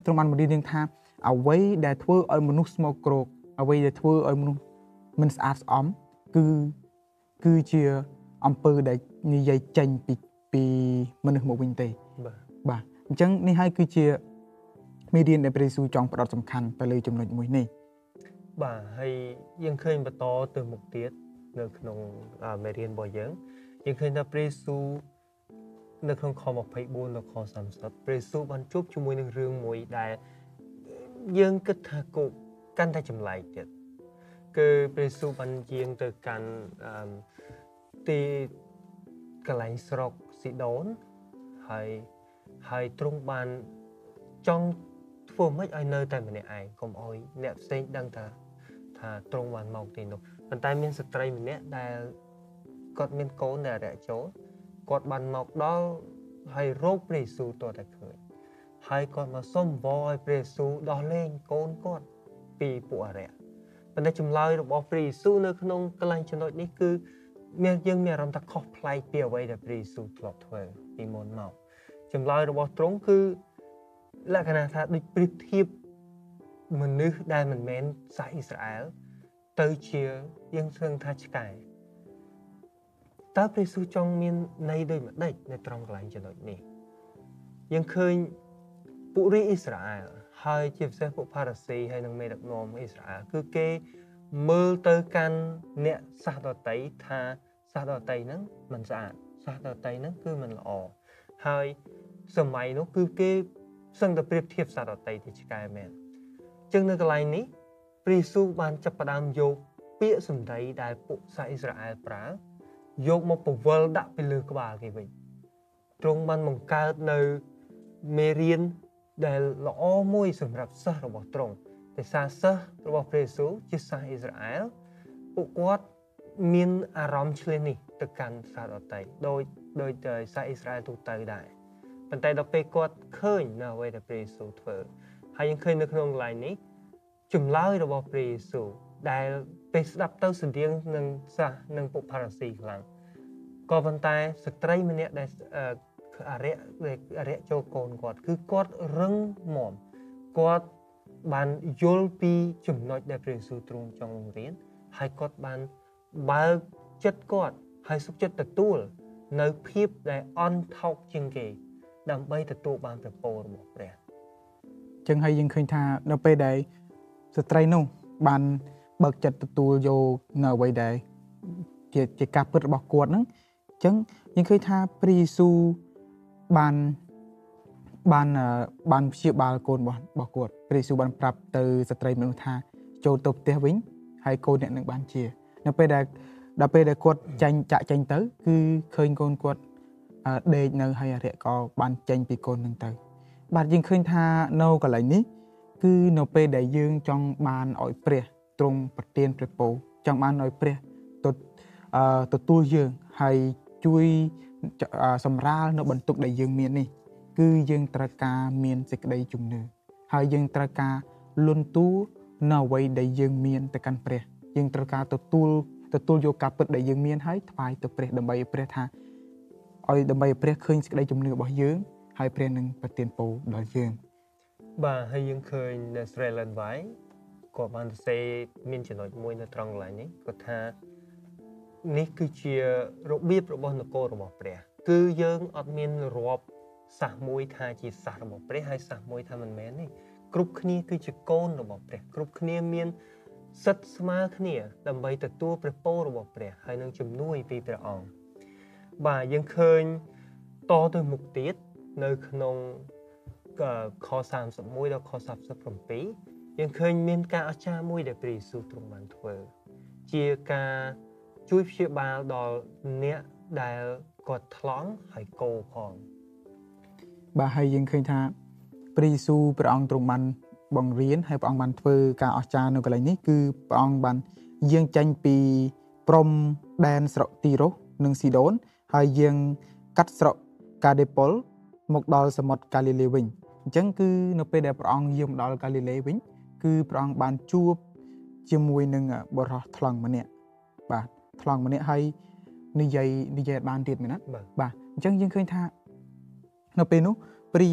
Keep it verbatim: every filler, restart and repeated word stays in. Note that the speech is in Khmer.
ទ្រង់បានបង្រៀនយើងថាអ្វីដែលធ្វើឲ្យមនុស្សស្មោកគ្រោកអ្វីដែលធ្វើឲ្យមនុស្សមិនស្អាតស្អំគឺគឺជាអំពើដែលនិយាយចេញពីពីមនុស្សមកវិញទេបាទអញ្ចឹងនេះហើយគឺជាមេរៀនដែលព្រះយេស៊ូវចង់ផ្ដោតសំខាន់ទៅលើចំណុចមួយនេះបាទហើយយើងឃើញបន្តទៅមុខទៀតនៅក្នុងមេរៀនរបស់យើងយើងឃើញថាព្រះយេស៊ូវនៅក្នុងខម្ភៃបួនដល់ខសាមសិបព្រះយេស៊ូវបានជួបជាមួយនឹងរឿងមួយដែលយើងគិតថាគោកាន់តែចម្លែកទៀតគឺព្រះយេស៊ូវបានយាងទៅកាន់ទីកន្លែងស្រុកស៊ីដូនហើយហើយទ្រង់បានចង់ធ្វើម៉េចឲ្យនៅតែម្នាក់ឯងកុំឲ្យអ្នកផ្សេងដឹងថាថាទ្រង់បានមកទីនោះប៉ុន្តែមានស្ត្រីម្នាក់ដែលគាត់មានកូនដែលរយៈចូលគាត់បានមកដល់ហើយរកព្រះយេស៊ូវតតែឃើញហើយគាត់មកសុំវល់ឲ្យព្រះយេស៊ូវដោះលែងកូនគាត់ពីពួកអរិយប៉ុន្តែចម្លើយរបស់ព្រះយេស៊ូវនៅក្នុងកន្លែងចំណុចនេះគឺមានយើងមានអារម្មណ៍ថាខុសប្លែកពីអ្វីដែលព្រះយេស៊ូវធ្លាប់ធ្វើពីមុនមកចម្លើយរបស់ទ្រង់គឺលក្ខណៈថាដូចប្រៀបធៀបមនុស្សដែលមិនមែនសាសអ៊ីស្រាអែលទៅជាយើងស្គាល់ថាឆ្កែតើព្រះយេស៊ូវចង់មានន័យដូចម្ដេចនៅត្រង់កន្លែងចំណុចនេះយើងឃើញពួករាជអ៊ីស្រាអែលហើយជាពិសេសពួកផារ៉ាស៊ីហើយនិងមេដឹកនាំអ៊ីស្រាអែលគឺគេមើលទៅកាន់អ្នកសាសដតីថាសាសដតីហ្នឹងមិនស្អាតសាសដតីហ្នឹងគឺមិនល្អហើយសម័យនោះគឺគេសឹងតែប្រៀបធៀបសាសដតីទៅឆ្កែមែនអញ្ចឹងនៅកន្លែងនេះព្រះយេស៊ូវបានចាប់ផ្ដើមយកពាក្យសម្ដីដែលពួកសាសអ៊ីស្រាអែលប្រើយកមកពវល់ដាក់ពីលើក្បាលគេវិញទ្រង់បានបង្កើតនៅមេរៀនដែលល្អមួយសម្រាប់សិស្សរបស់ទ្រង់តែសារសិស្សរបស់ព្រះយេស៊ូវជាសាសអ៊ីស្រាអែលពួកគាត់មានអារម្មណ៍ឆ្លៀសនេះទៅកាន់សាសដទៃដោយដោយតែសាសអ៊ីស្រាអែលទូទៅដែរប៉ុន្តែដល់ពេលគាត់ឃើញនៅអ្វីដែលព្រះយេស៊ូវធ្វើហើយយើងឃើញនៅក្នុងកន្លែងនេះចម្លើយរបស់ព្រះយេស៊ូវដែលពេលស្ដាប់ទៅស្តៀងនឹងសាសនឹងពួកផារ៉ាស៊ីខ្លាំងក៏ប៉ុន្តែស្ត្រីម្នាក់ដែលអរិយអរិយចូលកូនគាត់គឺគាត់រឹងមាំគាត់បានយល់ពីចំណុចដែលព្រះយេស៊ូវទ្រង់ចង់បង្រៀនហើយគាត់បានបើកចិត្តគាត់ហើយសុខចិត្តទទួលនៅភាពដែលអន់ថោកជាងគេដើម្បីទទួលបានព្រះពររបស់ព្រះអញ្ចឹងហើយយើងឃើញថានៅពេលដែលស្ត្រីនោះបានបើកចិត្តទទួលយកនៅអ្វីដែលជាជាការពិតរបស់គាត់ហ្នឹងអញ្ចឹងយើងឃើញថាព្រះយេស៊ូវបានបានបានព្យាបាលកូនរបស់របស់គាត់ព្រះយេស៊ូវបានប្រាប់ទៅស្ត្រីមនុស្សថាចូលទៅផ្ទះវិញហើយកូនអ្នកនឹងបានជានៅពេលដែលដល់ពេលដែលគាត់ចាញ់ចាក់ចេញទៅគឺឃើញកូនគាត់ដេកនៅហើយអរិយក៏បានចេញពីកូននឹងទៅបាទយើងឃើញថានៅកន្លែងនេះគឺនៅពេលដែលយើងចង់បានឲ្យព្រះទ្រង់ប្រទានព្រះពរចង់បានឲ្យព្រះទទួលយើងហើយជួយសម្រាលនៅបន្ទុកដែលយើងមាននេះគឺយើងត្រូវការមានសេចក្តីជំនឿហើយយើងត្រូវការលន់តួនៅអ្វីដែលយើងមានទៅកាន់ព្រះយើងត្រូវការទទួលទទួលយកការពិតដែលយើងមានហើយថ្វាយទៅព្រះដើម្បីឲ្យព្រះថាឲ្យដើម្បីឲ្យព្រះឃើញសេចក្តីជំនឿរបស់យើងហើយព្រះនឹងប្រទានពរដល់យើងបាទហើយយើងឃើញនៅ Sri Lanka គាត់បានសរសេរមានចំណុចមួយនៅត្រង់កន្លែងនេះគាត់ថានេះគឺជារបៀបរបស់នគររបស់ព្រះគឺយើងអត់មានរាប់សាសមួយថាជាសាសរបស់ព្រះហើយសាសមួយថាមិនមែនទេគ្រប់គ្នាគឺជាកូនរបស់ព្រះគ្រប់គ្នាមានសិទ្ធិស្មើគ្នាដើម្បីទទួលព្រះពររបស់ព្រះហើយនឹងជំនួយពីព្រះអង្គបាទយើងឃើញតទៅមុខទៀតនៅក្នុងខសាមសិបមួយដល់ខសាមសិបប្រាំពីរយើងឃើញមានការអស្ចារ្យមួយដែលព្រះយេស៊ូវទ្រង់បានធ្វើជាការជួយព្យាបាលដល់អ្នកដែលគាត់ថ្លង់ហើយកោផងបាទហើយយើងឃើញថាព្រះយេស៊ូវព្រះអង្គទ្រង់បានបង្រៀនហើយព្រះអង្គបានធ្វើការអស្ចារ្យនៅកន្លែងនេះគឺព្រះអង្គបានយាងចេញពីព្រំដែនស្រុកទីរ៉ូសនិងស៊ីដូនហើយយាងកាត់ស្រុកកាដេប៉ុលមកដល់សមុទ្រកាលីលេវិញអញ្ចឹងគឺនៅពេលដែលព្រះអង្គយាងមកដល់កាលីលេវិញគឺព្រះអង្គបានជួបជាមួយនឹងបុរសថ្លង់ម្នាក់បាទថ្លង់ម្នាក់ហើយនិយាយនិយាយបានទៀតមែនទេបាទអញ្ចឹងយើងឃើញថានៅពេលនោះ